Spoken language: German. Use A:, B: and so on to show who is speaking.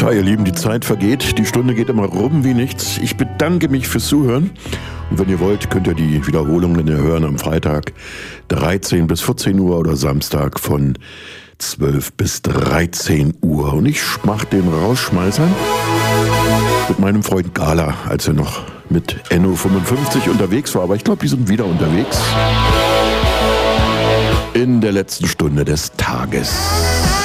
A: Tja, ihr Lieben, die Zeit vergeht, die Stunde geht immer rum wie nichts. Ich bedanke mich fürs Zuhören. Und wenn ihr wollt, könnt ihr die Wiederholungen hören am Freitag 13 bis 14 Uhr oder Samstag von 12 bis 13 Uhr. Und ich mach den Rausschmeißer mit meinem Freund Gala, als er noch mit Enno 55 unterwegs war. Aber ich glaube, die sind wieder unterwegs in der letzten Stunde des Tages.